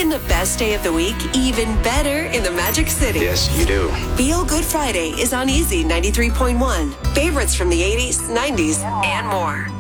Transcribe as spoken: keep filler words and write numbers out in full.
the best day of the week even better in the Magic City. Yes, you do. Feel Good Friday is on Easy ninety-three point one. Favorites from the eighties, nineties, and more.